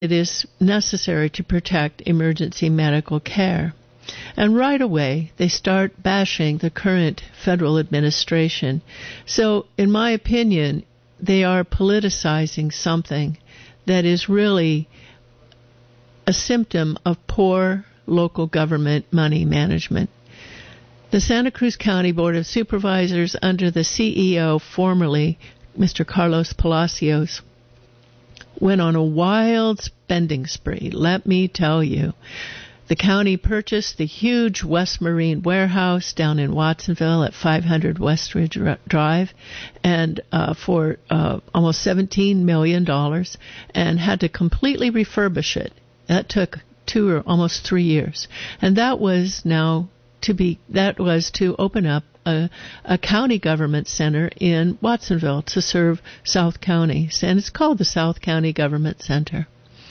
it is necessary to protect emergency medical care. And right away, they start bashing the current federal administration. So, in my opinion, they are politicizing something that is really a symptom of poor local government money management. The Santa Cruz County Board of Supervisors, under the CEO formerly, Mr. Carlos Palacios, went on a wild spending spree, let me tell you. The county purchased the huge West Marine warehouse down in Watsonville at 500 Westridge Drive, and for almost $17 million, and had to completely refurbish it. That took 2 or almost 3 years, and that was to open up a county government center in Watsonville to serve South County, and it's called the South County Government Center.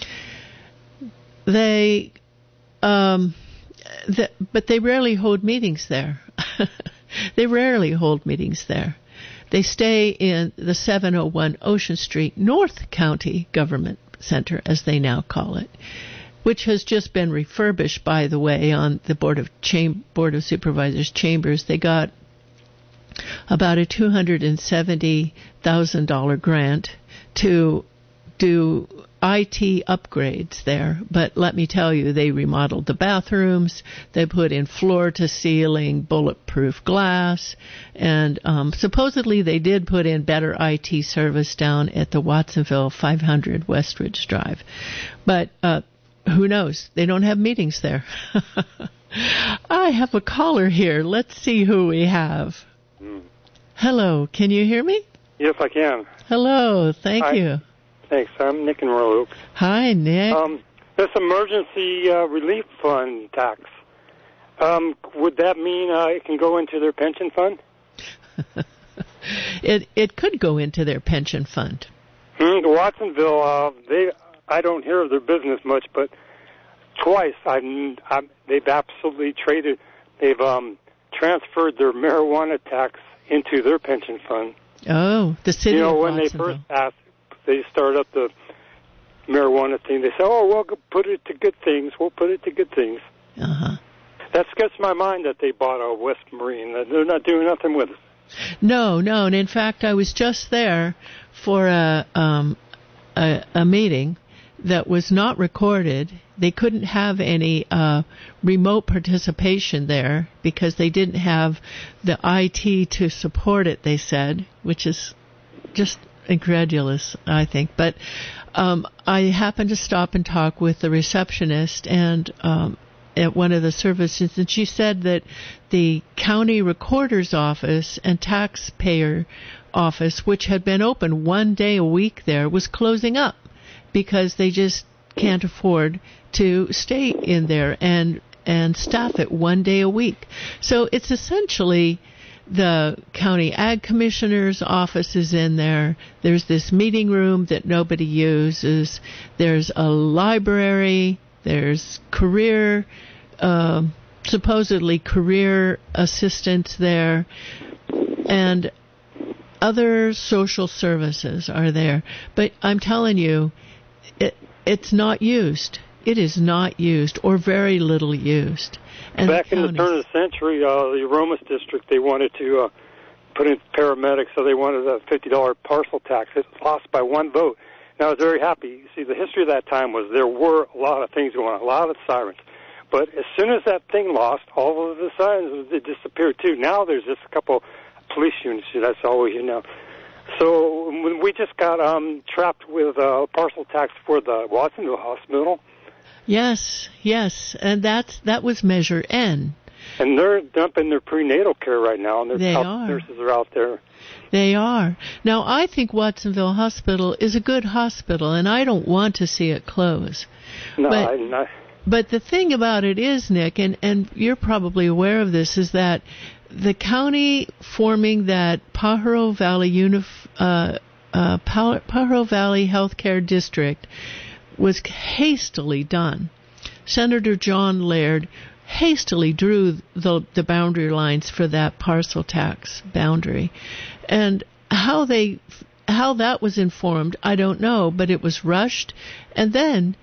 But they rarely hold meetings there. They rarely hold meetings there. They stay in the 701 Ocean Street North County Government Center, as they now call it, which has just been refurbished, by the way, on the Board of Supervisors chambers. They got about a $270,000 grant to do IT upgrades there, but let me tell you, they remodeled the bathrooms, they put in floor-to-ceiling bulletproof glass, and supposedly they did put in better IT service down at the Watsonville 500 Westridge Drive. But who knows? They don't have meetings there. I have a caller here. Let's see who we have. Hello, can you hear me? Yes, I can. Hello, thank you. Thanks. I'm Nick in Royal Oaks. Hi, Nick. This emergency relief fund tax, would that mean it can go into their pension fund? It could go into their pension fund. Watsonville, I don't hear of their business much, but twice they've absolutely they've transferred their marijuana tax into their pension fund. Oh, the city of Watsonville. When they first asked, they start up the marijuana thing. They say, "Oh, we'll put it to good things. We'll put it to good things." Uh-huh. That gets my mind that they bought a West Marine. They're not doing nothing with it. No. And in fact, I was just there for a meeting that was not recorded. They couldn't have any remote participation there because they didn't have the IT to support it, they said, which is just incredulous, I think. But I happened to stop and talk with the receptionist and at one of the services, and she said that the county recorder's office and taxpayer office, which had been open 1 day a week there, was closing up because they just can't afford to stay in there and staff it 1 day a week. So it's essentially the county ag commissioner's office is in there. There's this meeting room that nobody uses. There's a library. There's supposedly career assistants there, and other social services are there. But I'm telling you, it's not used. It is not used, or very little used. And back in the turn of the century, the Aromas district, they wanted to put in paramedics, so they wanted a $50 parcel tax. It lost by 1 vote. And I was very happy. You see, the history of that time was there were a lot of things going on, a lot of sirens. But as soon as that thing lost, all of the sirens disappeared too. Now there's just a couple police units. That's all we hear now. So when we just got trapped with a parcel tax for the Watsonville Hospital. Yes, and that was Measure N. And they're dumping their prenatal care right now, and their health nurses are out there. They are. Now, I think Watsonville Hospital is a good hospital, and I don't want to see it close. No, I'm not. But the thing about it is, Nick, and you're probably aware of this, is that the county forming that Pajaro Valley Healthcare District was hastily done. Senator John Laird hastily drew the boundary lines for that parcel tax boundary. And how that was informed, I don't know, but it was rushed. And then